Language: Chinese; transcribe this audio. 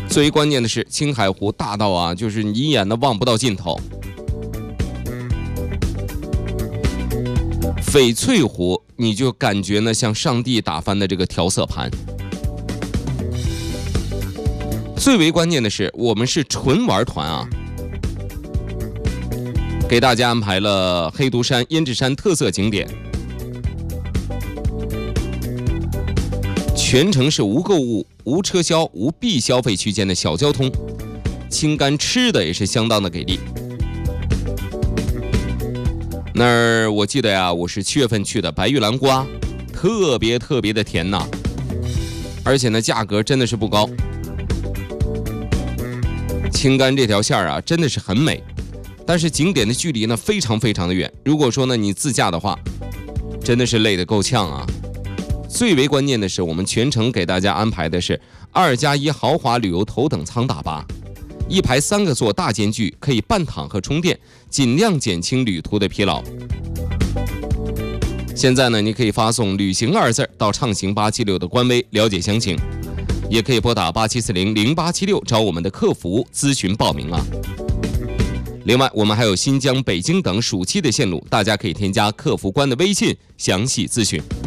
最为关键的是，青海湖大到啊，就是你一眼都望不到尽头。翡翠湖，你就感觉呢像上帝打翻的这个调色盘。最为关键的是，我们是纯玩团啊，给大家安排了黑毒山、胭脂山特色景点，全程是无购物、无车销、无必消费区间的小交通，青柑吃的也是相当的给力。那儿我记得呀，我是7月份去的，白玉兰瓜特别的甜呐，而且呢价格真的是不高。青柑这条线啊真的是很美，但是景点的距离呢非常的远。如果说呢你自驾的话，真的是累得够呛啊。最为关键的是，我们全程给大家安排的是2+1豪华旅游头等舱大巴，一排3个座大间距，可以半躺和充电，尽量减轻旅途的疲劳。现在呢，你可以发送旅行2字到畅行876的官微了解详情，也可以拨打87400876找我们的客服咨询报名啊。另外，我们还有新疆、北京等暑期的线路，大家可以添加客服官的微信详细咨询。